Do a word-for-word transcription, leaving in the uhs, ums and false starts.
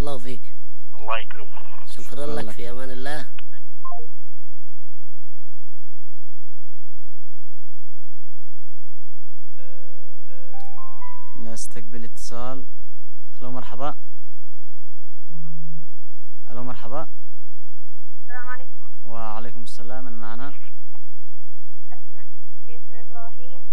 الله فيك. الله يكرمك. شكرا لك، في أمان الله. نستقبل اتصال. الو مرحبا. الو مرحبا. السلام عليكم. وعليكم السلام. من معنا؟ أسمع. اسمي إبراهيم